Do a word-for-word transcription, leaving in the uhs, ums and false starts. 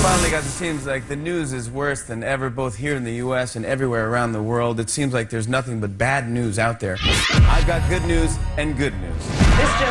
Finally, guys, it seems like the news is worse than ever, both here in the U S and everywhere around the world. It seems like there's nothing but bad news out there. I've got good news and good news. This